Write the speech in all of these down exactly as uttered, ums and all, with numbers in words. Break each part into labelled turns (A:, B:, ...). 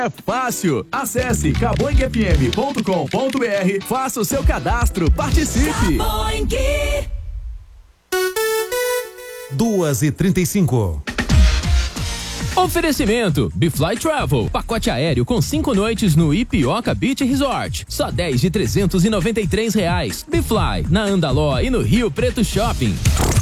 A: É fácil. Acesse caboing f m ponto com ponto b r, faça o seu cadastro, participe.
B: duas e trinta e cinco.
C: Oferecimento Bfly Travel, pacote aéreo com cinco noites no Ipioca Beach Resort, só dez de trezentos e noventa e três reais. Bfly, na Andaló e no Rio Preto Shopping.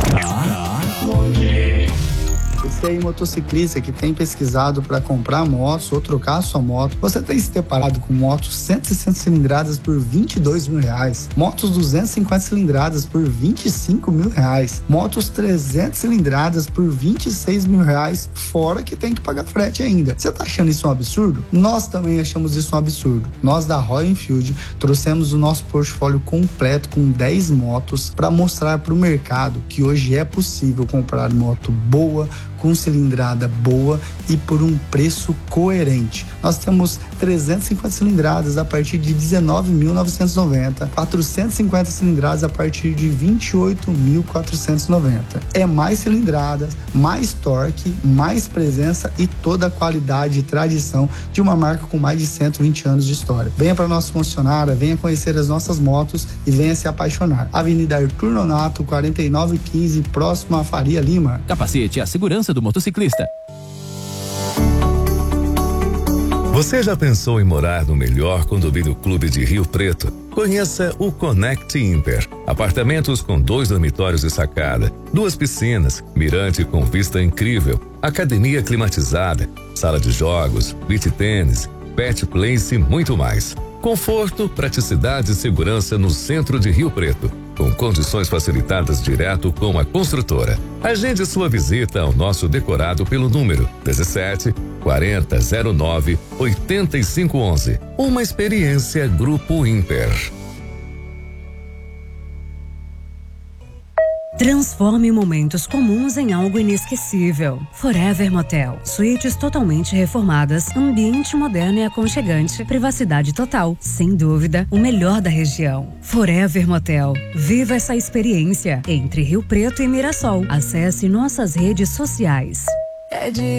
D: Você aí, motociclista que tem pesquisado para comprar motos ou trocar a sua moto, você tem se deparado com motos cento e sessenta cilindradas por vinte e dois mil reais, motos duzentas e cinquenta cilindradas por vinte e cinco mil reais, motos trezentas cilindradas por vinte e seis mil reais, fora que tem que pagar frete ainda. Você tá achando isso um absurdo? Nós também achamos isso um absurdo. Nós da Royal Enfield trouxemos o nosso portfólio completo com dez motos para mostrar para o mercado que hoje é possível comprar moto boa, com cilindrada boa e por um preço coerente. Nós temos trezentas e cinquenta cilindradas a partir de dezenove mil novecentos e noventa, quatrocentas e cinquenta cilindradas a partir de vinte e oito mil quatrocentos e noventa. É mais cilindradas, mais torque, mais presença e toda a qualidade e tradição de uma marca com mais de cento e vinte anos de história. Venha para nossa concessionária, venha conhecer as nossas motos e venha se apaixonar. Avenida Arthur Nonato, quarenta e nove quinze, próximo à Faria Lima.
C: Capacete, a segurança do motociclista.
E: Você já pensou em morar no melhor condomínio clube de Rio Preto? Conheça o Connect Imper. Apartamentos com dois dormitórios e sacada, duas piscinas, mirante com vista incrível, academia climatizada, sala de jogos, beach tênis, pet place e muito mais. Conforto, praticidade e segurança no centro de Rio Preto, com condições facilitadas direto com a construtora. Agende sua visita ao nosso decorado pelo número dezessete, quarenta, zero nove, oitenta e cinco onze. Uma experiência Grupo Imper.
F: Transforme momentos comuns em algo inesquecível. Forever Motel. Suítes totalmente reformadas, ambiente moderno e aconchegante, privacidade total. Sem dúvida, o melhor da região. Forever Motel. Viva essa experiência entre Rio Preto e Mirassol. Acesse nossas redes sociais. É de